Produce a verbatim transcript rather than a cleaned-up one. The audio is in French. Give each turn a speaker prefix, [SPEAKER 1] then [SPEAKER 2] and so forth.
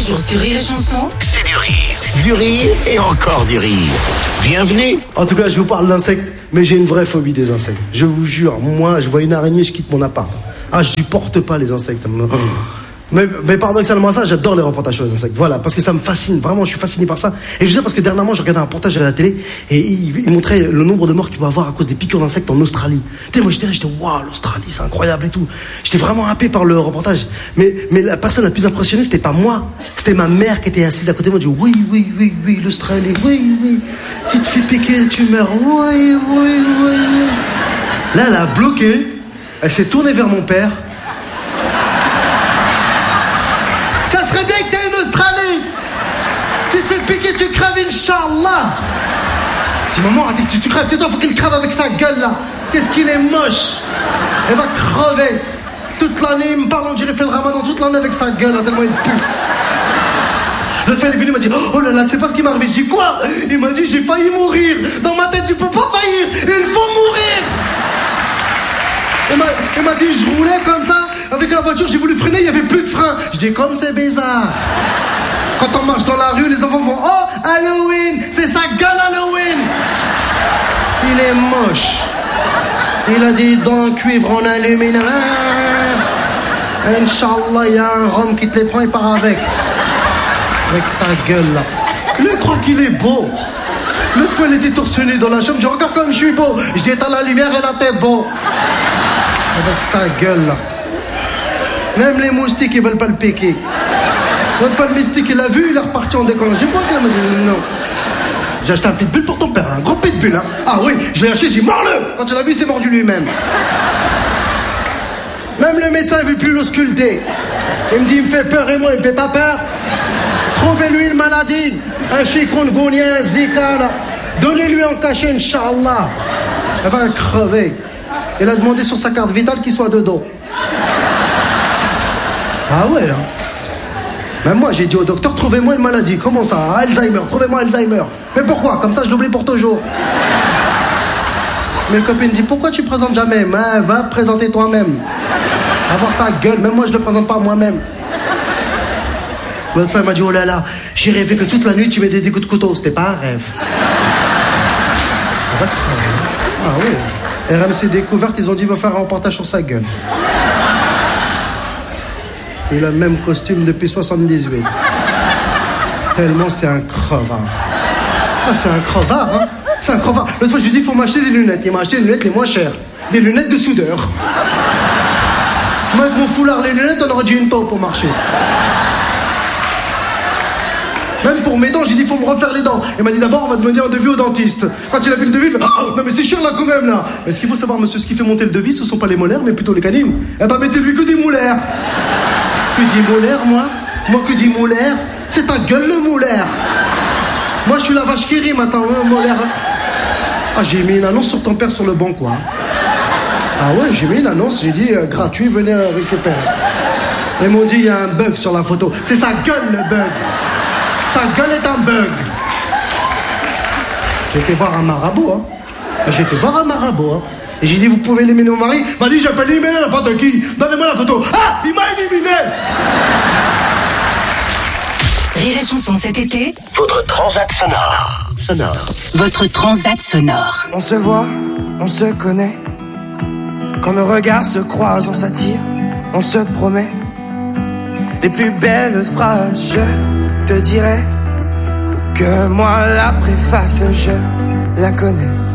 [SPEAKER 1] jours sur Rire et Chanson,
[SPEAKER 2] c'est du rire. Du rire et encore du rire. Bienvenue.
[SPEAKER 3] En tout cas, je vous parle d'insectes, mais j'ai une vraie phobie des insectes. Je vous jure, moi, je vois une araignée, je quitte mon appart. Ah, je supporte pas les insectes. Ça me... Mais, mais paradoxalement ça, j'adore les reportages sur les insectes. Voilà, parce que ça me fascine. Vraiment, je suis fasciné par ça. Et je sais parce que dernièrement, je regardais un reportage à la télé et il, il montrait le nombre de morts qu'il va avoir à cause des piqûres d'insectes en Australie. Tu sais, moi j'étais là, j'étais waouh, l'Australie, c'est incroyable et tout. J'étais vraiment happé par le reportage. Mais, mais la personne la plus impressionnée, c'était pas moi. C'était ma mère qui était assise à côté de moi. Elle dit oui, oui, oui, oui, l'Australie, oui, oui. Tu te fais piquer, tu meurs. Oui, oui, oui, oui. Là, elle a bloqué. Elle s'est tournée vers mon père. Ça serait bien que t'aies une Australie. Tu te fais piquer, tu crèves, Inch'Allah. Si maman a dit que tu, tu crèves, tais-toi, faut qu'il crève avec sa gueule là. Qu'est-ce qu'il est moche. Elle va crever. Toute l'année, il me parle, on dirait fait le ramadan toute l'année avec sa gueule, là, tellement il pue. L'autre fois, il est venu, il m'a dit oh là là, tu sais pas ce qui m'est arrivé. J'ai dit quoi? Il m'a dit j'ai failli mourir. Dans ma tête, tu peux pas faillir. Il faut mourir. Il m'a, il m'a dit je roulais comme ça. Avec la voiture, j'ai voulu freiner, il n'y avait plus de frein. Je dis comme c'est bizarre. Quand on marche dans la rue, les enfants font oh, Halloween, c'est sa gueule Halloween. Il est moche. Il a des dents cuivre en aluminium. Inch'Allah, il y a un rhum qui te les prend et part avec. Avec ta gueule là. Lui croit qu'il est beau. L'autre fois, il était torse nu dans la chambre. Je dis regarde comme je suis beau. Je dis éteins la lumière et là t'es beau. Avec ta gueule là. Même les moustiques, ils veulent pas le piquer. L'autre fois, le mystique, il l'a vu, il est reparti en décollant. J'ai pas qu'il m'a dit non. J'ai acheté un pitbull pour ton père, un gros pitbull, hein. Ah oui, je l'ai acheté, j'ai dit mords-le. Quand il l'a vu, il s'est mordu lui-même. Même le médecin, il veut plus l'ausculter. Il me dit, il me fait peur et moi, il me fait pas peur. Trouvez-lui une maladie, un chikungunya, un zika, là. Donnez-lui en cachet, Inch'Allah. Elle va crever. Il a demandé sur sa carte vitale qu'il soit de dos. Ah ouais, hein. Même moi, j'ai dit au docteur, trouvez-moi une maladie. Comment ça? Alzheimer, trouvez-moi Alzheimer. Mais pourquoi? Comme ça, je l'oublie pour toujours. Mais le copain dit, pourquoi tu présentes jamais? Ben, va te présenter toi-même. Avoir sa gueule, même moi, je le présente pas moi-même. L'autre fois, il m'a dit, oh là là, j'ai rêvé que toute la nuit, tu mettais des coups de couteau. C'était pas un rêve. Ah oui. R M C Découverte, ils ont dit, il va faire un reportage sur sa gueule. Il a le même costume depuis soixante-dix-huit. Tellement c'est un crevard. Ah, c'est un crevard, hein. C'est un crevard. L'autre fois, je lui ai dit, il faut m'acheter des lunettes. Il m'a acheté les lunettes les moins chères. Des lunettes de soudeur. Moi, avec mon foulard, les lunettes, on aurait dit une taupe pour marcher. Même pour mes dents, j'ai dit, il faut me refaire les dents. Il m'a dit, d'abord, on va demander un devis au dentiste. Quand il a vu le devis, il fait, ah, non, mais c'est cher là quand même, là. Mais ce qu'il faut savoir, monsieur, ce qui fait monter le devis, ce sont pas les molaires, mais plutôt les canines. Eh ben, mettez-lui que des molaires. Que des molaires, moi? Moi, que des molaires? C'est ta gueule, le molaire. Moi, je suis la vache qui rit, maintenant, hein, molaire. Ah, j'ai mis une annonce sur ton père sur le banc, quoi. Ah ouais, j'ai mis une annonce, j'ai dit, euh, gratuit, venez euh, récupérer. Ils m'ont dit, il y a un bug sur la photo. C'est sa gueule, le bug. Sa gueule est un bug. J'ai été voir un marabout, hein. J'ai été voir un marabout, hein. Et j'ai dit, vous pouvez éliminer mon mari? Il m'a dit, j'appelle éliminer n'importe qui. Donnez-moi la photo. Ah, il m'a éliminé.
[SPEAKER 1] Rire et Chanson cet été,
[SPEAKER 2] Votre transat sonore. Sonore.
[SPEAKER 1] votre transat sonore.
[SPEAKER 4] On se voit, on se connaît. Quand nos regards se croisent, on s'attire, on se promet. Les plus belles phrases, je te dirai que moi la préface, je la connais.